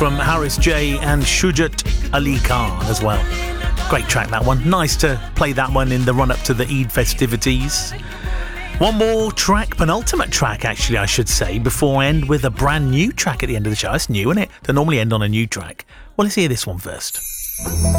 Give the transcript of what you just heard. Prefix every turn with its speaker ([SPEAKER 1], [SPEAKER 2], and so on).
[SPEAKER 1] from Haris J and Shujat Ali Khan as well. Great track, that one. Nice to play that one in the run-up to the Eid festivities. One more track, penultimate track actually I should say, before I end with a brand new track at the end of the show. It's new, isn't it? To normally end on a new track. Well, let's hear this one first.